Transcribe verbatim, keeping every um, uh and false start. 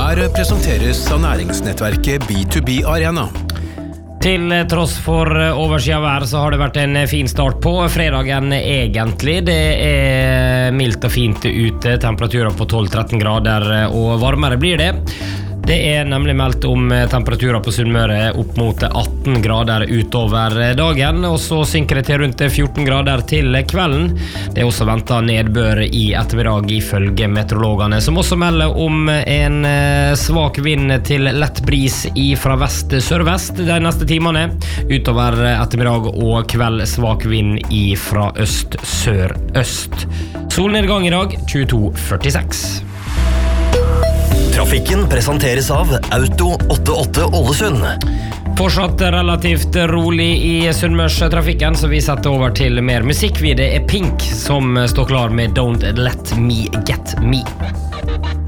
Her presenteres av næringsnettverket B to B Arena. Til tross for overskyet vær så har det vært en fin start på fredagen egentlig. Det er mildt og fint ute, temperaturer på tolv til tretten grader og varmere blir det. Det er nemlig meldt om temperaturer på Sunnmøre opp mot atten grader utover dagen, og så synker det til rundt fjorten grader til kvelden. Det er også ventet nedbør i ettermiddag ifølge meteorologene, som også melder om en svak vind til lett bris fra vest-sørvest de neste timene. Utover ettermiddag og kveld svak vind fra øst-sør-øst. Solnedgang i dag tjueto førtiseks. Trafikken presenteres av Auto åttiåtte Ålesund. Fortsatt relativt rolig i Sunnmørstrafikken, så vi setter over til mer musikk. Det er Pink som står klar med Don't Let Me Get Me.